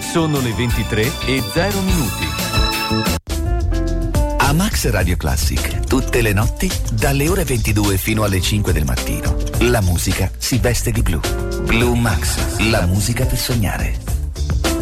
Sono le 23:0. A Max Radio Classic, tutte le notti, dalle ore 22 fino alle 5 del mattino, la musica si veste di blu. Blue Max, la musica per sognare.